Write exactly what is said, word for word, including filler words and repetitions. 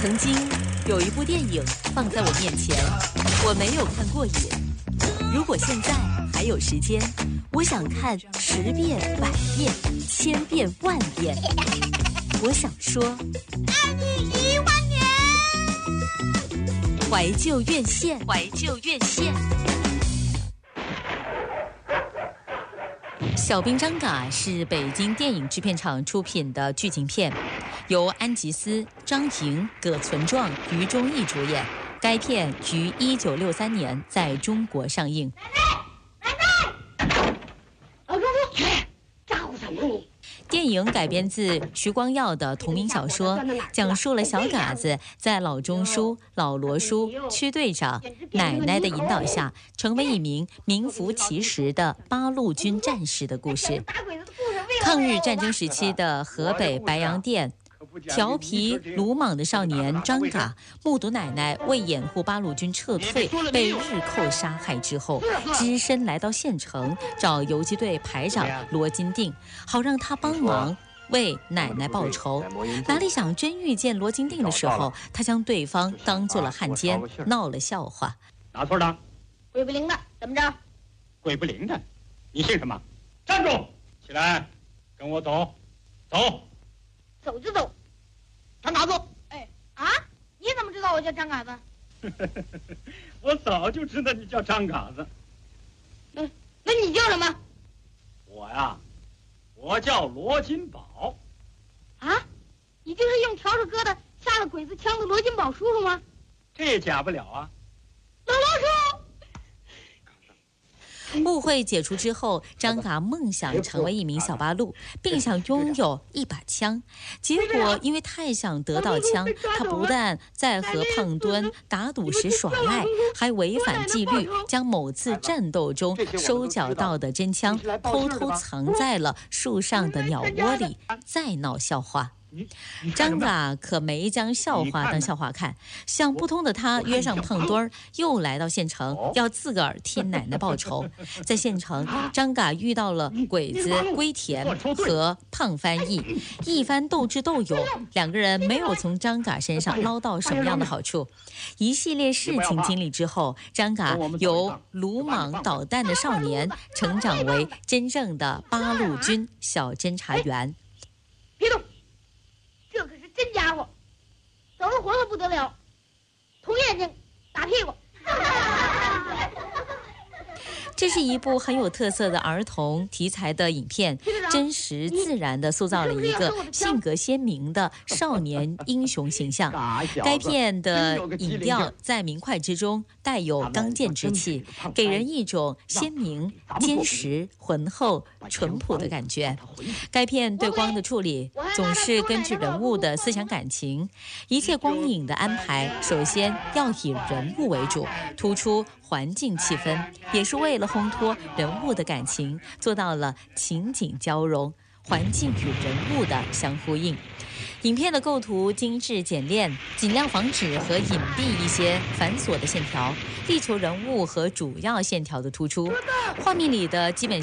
曾经有一部电影放在我面前，我没有看过瘾。如果现在还有时间，我想看十遍、百遍、千遍、万遍。我想说， 爱你一万年。 怀旧院线，怀旧院线。小兵张嘎是北京电影制片厂出品的剧情片，由安吉斯、张莹、葛存壮、于中义主演。该片于一九六三年在中国上映。 奶奶，奶奶，老叔叔，咋呼什么你？ 电影改编自徐光耀的同名小说，讲述了小嘎子在老钟叔、老罗叔、区队长、奶奶的引导下，成为一名名副其实的八路军战士的故事。抗日战争时期的河北白洋淀，调皮鲁莽的少年张嘎目睹奶奶为掩护八路军撤退被日寇杀害之后，只身来到县城找游击队排长罗金定，好让他帮忙为奶奶报仇。哪里想真遇见罗金定的时候，他将对方当做了汉奸，闹了笑话。 哪错的？ 鬼不灵的，怎么着？ 鬼不灵的，你姓什么？站住！起来，跟我走，走， 走就走。 张嘎子。 哎啊！你怎么知道我叫张嘎子？ 我早就知道你叫张嘎子。 那那你叫什么？ 我呀，我叫罗金宝。 啊？你就是用笤帚疙瘩下了鬼子枪的罗金宝叔叔吗？ 这假不了啊。 老罗叔。 误会解除之后，张嘎梦想成为一名小八路，并想拥有一把枪。结果因为太想得到枪，他不但在和胖墩打赌时耍赖，还违反纪律，将某次战斗中收缴到的真枪偷偷藏在了树上的鸟窝里，再闹笑话。张嘎可没将笑话当笑话看，想不通的他约上胖墩儿，又来到县城，要自个儿替奶奶报仇。在县城，张嘎遇到了鬼子龟田和胖翻译，一番斗智斗勇，两个人没有从张嘎身上捞到什么样的好处。一系列事情经历之后，张嘎由鲁莽捣蛋的少年成长为真正的八路军小侦察员。 别动！这可是真家伙，走了活了不得了，捅眼睛，打屁股。 这是一部很有特色的儿童题材的影片，真实自然地塑造了一个性格鲜明的少年英雄形象。该片的影调在明快之中带有刚健之气，给人一种鲜明、坚实、浑厚、淳朴的感觉。该片对光的处理总是根据人物的思想感情，一切光影的安排首先要以人物为主，突出环境气氛，也是为了烘托人物的感情，做到了情景交融，环境与人物的相呼应。影片的构图精致简练，尽量防止和隐蔽一些繁琐的线条，力求人物和主要线条的突出。画面里的基本